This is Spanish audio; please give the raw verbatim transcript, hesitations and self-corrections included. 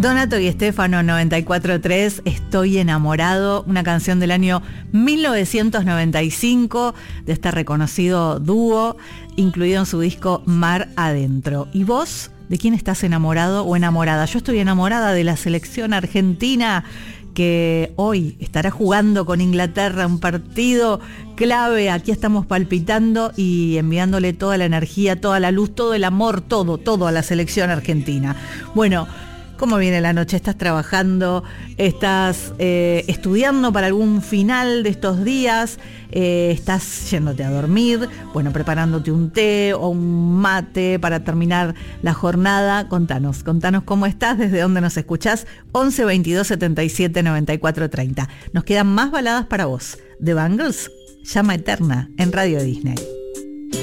Donato y Stefano, noventa y cuatro punto tres, Estoy enamorado, una canción del año mil novecientos noventa y cinco de este reconocido dúo, incluido en su disco Mar Adentro. ¿Y vos, de quién estás enamorado o enamorada? Yo estoy enamorada de la selección argentina, que hoy estará jugando con Inglaterra un partido clave. Aquí estamos palpitando y enviándole toda la energía, toda la luz, todo el amor, todo, todo a la selección argentina. Bueno, ¿cómo viene la noche? ¿Estás trabajando? ¿Estás eh, estudiando para algún final de estos días? Eh, ¿Estás yéndote a dormir? Bueno, preparándote un té o un mate para terminar la jornada. Contanos, contanos cómo estás, desde dónde nos escuchás. once veintidós setenta y siete noventa y cuatro treinta. Nos quedan más baladas para vos. The Bangles, Llama Eterna, en Radio Disney.